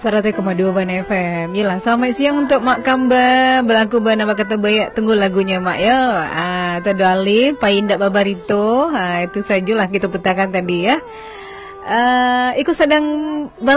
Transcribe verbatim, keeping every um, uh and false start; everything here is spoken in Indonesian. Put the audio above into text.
seratus koma dua Ban F M. Yalah, selamat siang untuk Mak Kamba. Berlaku bernama kata bayak. Tunggu lagunya Mak ya. Ah, Todo Ali, Paindak Babarito. Ah, itu sajalah kita petakan tadi ya. Uh, ikut sedang